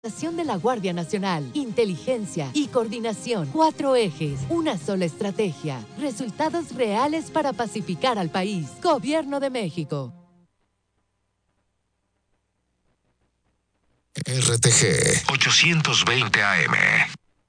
De la Guardia Nacional, inteligencia y coordinación. 4 ejes, una sola estrategia. Resultados reales para pacificar al país. Gobierno de México. RTG 820 AM.